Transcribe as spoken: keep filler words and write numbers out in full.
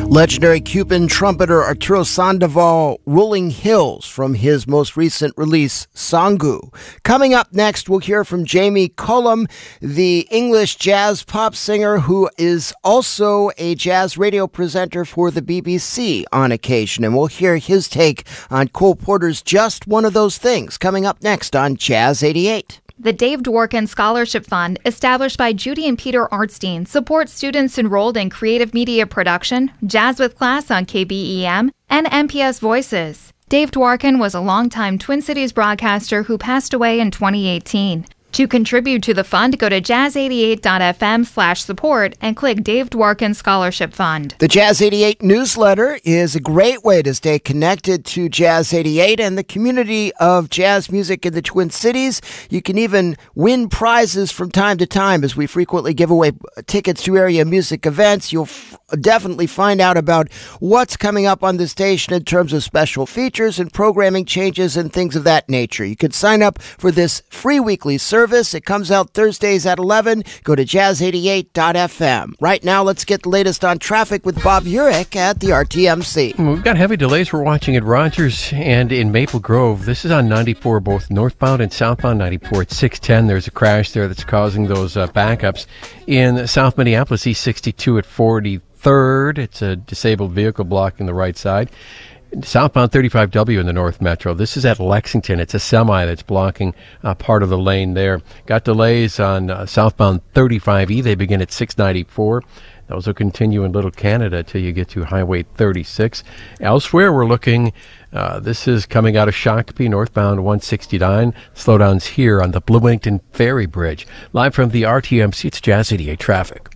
Legendary Cuban trumpeter Arturo Sandoval, Rolling Hills, from his most recent release, Sangu. Coming up next, we'll hear from Jamie Cullum, the English jazz pop singer who is also a jazz radio presenter for the B B C on occasion. And we'll hear his take on Cole Porter's Just One of Those Things, coming up next on Jazz eighty-eight. The Dave Dworkin Scholarship Fund, established by Judy and Peter Artstein, supports students enrolled in creative media production, Jazz with Class on K B E M, and N P S Voices. Dave Dworkin was a longtime Twin Cities broadcaster who passed away in twenty eighteen. To contribute to the fund, go to jazz eighty-eight dot f m slash support and click Dave Dworkin Scholarship Fund. The Jazz eighty-eight newsletter is a great way to stay connected to Jazz eighty-eight and the community of jazz music in the Twin Cities. You can even win prizes from time to time as we frequently give away tickets to area music events. You'll f- definitely find out about what's coming up on the station in terms of special features and programming changes and things of that nature. You can sign up for this free weekly service. It comes out Thursdays at eleven. Go to jazz eighty-eight dot f m. Right now, let's get the latest on traffic with Bob Urich at the R T M C. We've got heavy delays we're watching at Rogers and in Maple Grove. This is on ninety-four, both northbound and southbound ninety-four at six ten. There's a crash there that's causing those uh, backups. In South Minneapolis, East sixty-two at forty-third. It's a disabled vehicle blocking the right side. Southbound thirty-five W in the North Metro. This is at Lexington. It's a semi that's blocking uh, part of the lane there. Got delays on uh, southbound thirty-five E. They begin at six ninety-four. Those will continue in Little Canada till you get to Highway thirty-six. Elsewhere, we're looking, uh, this is coming out of Shakopee, northbound one sixty-nine. Slowdowns here on the Bloomington Ferry Bridge. Live from the R T M C, it's Jazz eighty-eight traffic.